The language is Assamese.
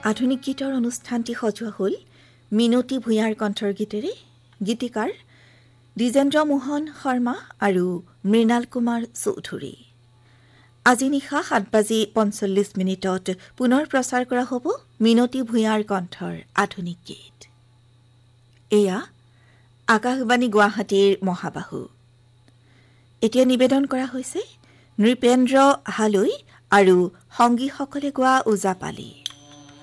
আধুনিক গীতৰ অনুষ্ঠানটি সজোৱা হ'ল মিনতী ভূঞাৰ কণ্ঠৰ গীতেৰে। গীতিকাৰ দ্বিজেন্দ্ৰ মোহন শৰ্মা আৰু মৃণাল কুমাৰ চৌধুৰী। আজি নিশা 7:45 পুনৰ প্ৰচাৰ কৰা হ'ব মিনতী ভূঞাৰ কণ্ঠৰ আধুনিক গীত। এয়া আকাশবাণী গুৱাহাটীৰ মহাবাহু। এতিয়া নিবেদন কৰা হৈছে নৃপেন্দ্ৰ হালৈ আৰু সংগীসকলে গোৱা ওজাপালি।